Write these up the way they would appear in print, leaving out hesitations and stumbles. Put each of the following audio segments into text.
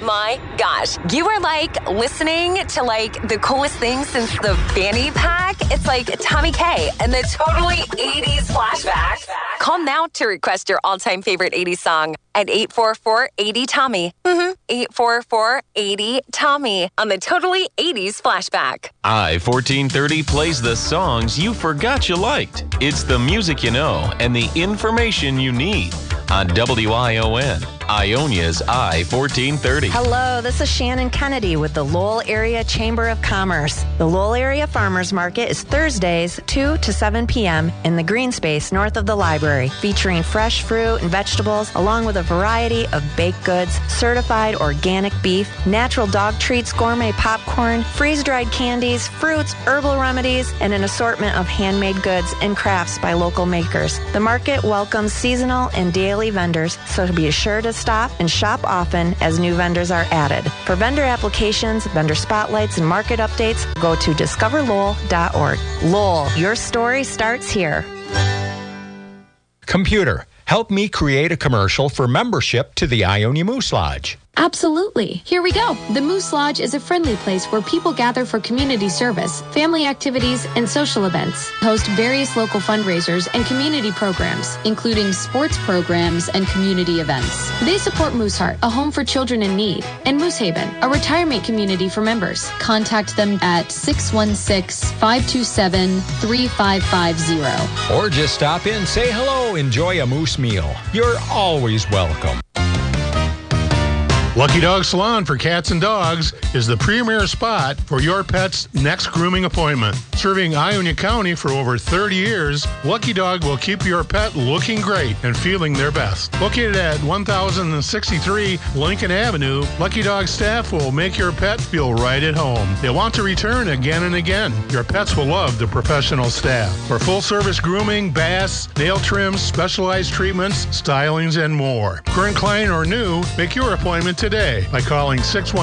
my gosh. You are like listening to like the coolest thing since the fanny pack. It's like Tommy K and the totally 80s flashback. Call now to request your all-time favorite 80s song at 844-80-TOMMY. 844-80-TOMMY on the totally 80s flashback. I-1430 plays the songs you forgot you liked. It's the music you know and the information you need on WION, Ionia's I-1430. Hello, this is Shannon Kennedy with the Lowell Area Chamber of Commerce. The Lowell Area Farmers Market is Thursdays, 2 to 7 p.m. in the green space north of the library, featuring fresh fruit and vegetables, along with a variety of baked goods, certified organic beef, natural dog treats, gourmet popcorn, freeze-dried candies, fruits, herbal remedies, and an assortment of handmade goods and crafts by local makers. The market welcomes seasonal and daily vendors, so be sure to stop and shop often as new vendors are added. For vendor applications, vendor spotlights, and market updates, go to discoverlowell.org. Lowell, your story starts here. Computer, help me create a commercial for membership to the Ionia Moose Lodge. Absolutely. Here we go. The Moose Lodge is a friendly place where people gather for community service, family activities, and social events. Host various local fundraisers and community programs, including sports programs and community events. They support Mooseheart, a home for children in need, and Moose Haven, a retirement community for members. Contact them at 616-527-3550. Or just stop in, say hello, enjoy a moose meal. You're always welcome. Lucky Dog Salon for Cats and Dogs is the premier spot for your pet's next grooming appointment. Serving Ionia County for over 30 years, Lucky Dog will keep your pet looking great and feeling their best. Located at 1063 Lincoln Avenue, Lucky Dog staff will make your pet feel right at home. They want to return again and again. Your pets will love the professional staff. For full-service grooming, baths, nail trims, specialized treatments, stylings, and more. Current client or new, make your appointment today by calling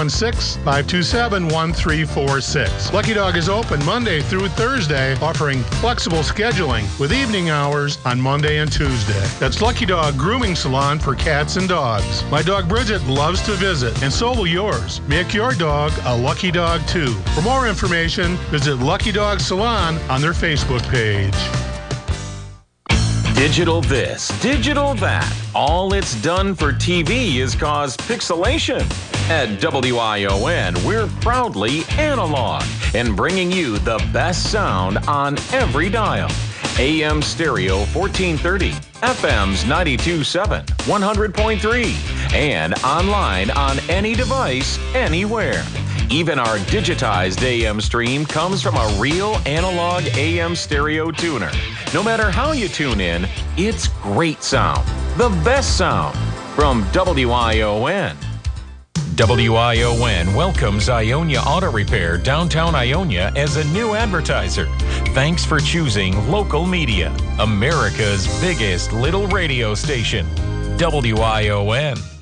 616-527-1346. Lucky Dog is open Monday through Thursday, offering flexible scheduling with evening hours on Monday and Tuesday. That's Lucky Dog Grooming Salon for Cats and Dogs. My dog Bridget loves to visit, and so will yours. Make your dog a Lucky Dog too. For more information, visit Lucky Dog Salon on their Facebook page. Digital this, digital that. All it's done for TV is cause pixelation. At WION, we're proudly analog and bringing you the best sound on every dial. AM stereo 1430, FM's 92.7, 100.3, and online on any device, anywhere. Even our digitized AM stream comes from a real analog AM stereo tuner. No matter how you tune in, it's great sound. The best sound from WION. WION welcomes Ionia Auto Repair downtown Ionia as a new advertiser. Thanks for choosing local media, America's biggest little radio station, WION.